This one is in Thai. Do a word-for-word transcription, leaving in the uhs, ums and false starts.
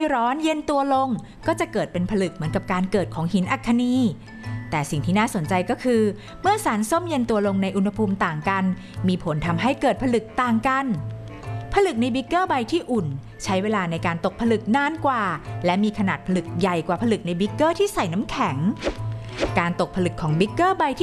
ร้อนเย็นตัวลงก็จะเกิดเป็นผลึกเหมือนกับการเกิดของหินอัคนีแต่สิ่งที่น่าสนใจก็คือเมื่อสารส้มเย็นตัวลงในอุณหภูมิต่างกันมีผลทำให้เกิดผลึกต่างกันผลึกในบิ๊กเกอร์ใบที่อุ่นใช้เวลาในการตกผลึกนานกว่าและมีขนาดผลึกใหญ่กว่าผลึกในบิ๊กเกอร์ที่ใส่น้ำแข็งการตกผลึกของบิ๊กเกอร์ใบที่